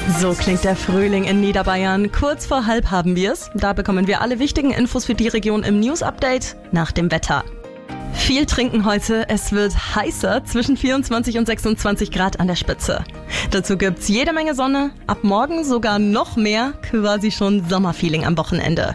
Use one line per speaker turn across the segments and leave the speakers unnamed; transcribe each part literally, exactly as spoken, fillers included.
So klingt der Frühling in Niederbayern. Kurz vor halb haben wir es. Da bekommen wir alle wichtigen Infos für die Region im News-Update nach dem Wetter. Viel trinken heute. Es wird heißer, zwischen vierundzwanzig und sechsundzwanzig Grad an der Spitze. Dazu gibt's jede Menge Sonne. Ab morgen sogar noch mehr. Quasi schon Sommerfeeling am Wochenende.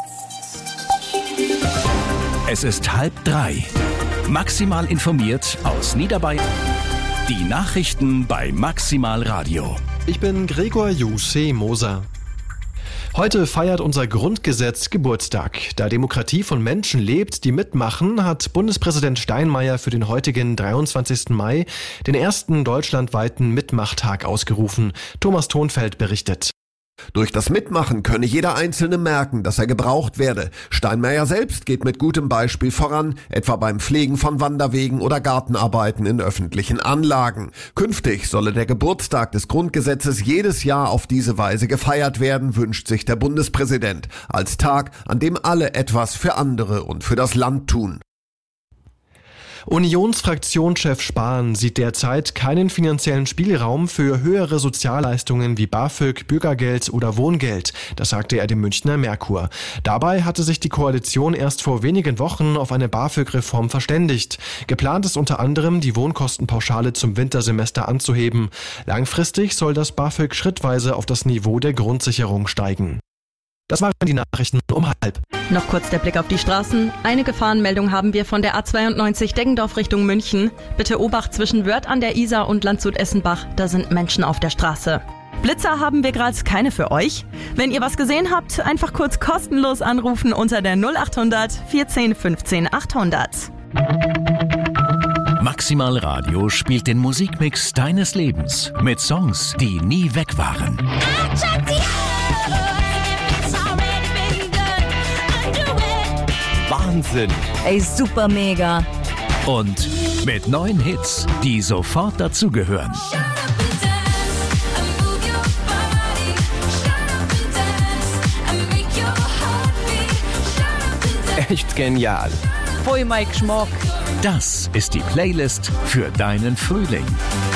Es ist halb drei. Maximal informiert aus Niederbayern. Die Nachrichten bei Maximal Radio.
Ich bin Gregor Jussi Moser. Heute feiert unser Grundgesetz Geburtstag. Da Demokratie von Menschen lebt, die mitmachen, hat Bundespräsident Steinmeier für den heutigen dreiundzwanzigsten Mai den ersten deutschlandweiten Mitmachtag ausgerufen. Thomas Thonfeld berichtet.
Durch das Mitmachen könne jeder Einzelne merken, dass er gebraucht werde. Steinmeier selbst geht mit gutem Beispiel voran, etwa beim Pflegen von Wanderwegen oder Gartenarbeiten in öffentlichen Anlagen. Künftig solle der Geburtstag des Grundgesetzes jedes Jahr auf diese Weise gefeiert werden, wünscht sich der Bundespräsident, als Tag, an dem alle etwas für andere und für das Land tun.
Unionsfraktionschef Spahn sieht derzeit keinen finanziellen Spielraum für höhere Sozialleistungen wie BAföG, Bürgergeld oder Wohngeld. Das sagte er dem Münchner Merkur. Dabei hatte sich die Koalition erst vor wenigen Wochen auf eine BAföG-Reform verständigt. Geplant ist unter anderem, die Wohnkostenpauschale zum Wintersemester anzuheben. Langfristig soll das BAföG schrittweise auf das Niveau der Grundsicherung steigen. Das waren die Nachrichten um halb.
Noch kurz der Blick auf die Straßen. Eine Gefahrenmeldung haben wir von der A zweiundneunzig Deggendorf Richtung München. Bitte Obacht zwischen Wörth an der Isar und Landshut-Essenbach. Da sind Menschen auf der Straße. Blitzer haben wir gerade keine für euch. Wenn ihr was gesehen habt, einfach kurz kostenlos anrufen unter der null achthundert vierzehn fünfzehn achthundert.
Maximal Radio spielt den Musikmix deines Lebens mit Songs, die nie weg waren. Wahnsinn.
Ey, super mega.
Und mit neuen Hits, die sofort dazugehören.
Echt genial.
Voll mein Geschmack.
Das ist die Playlist für deinen Frühling.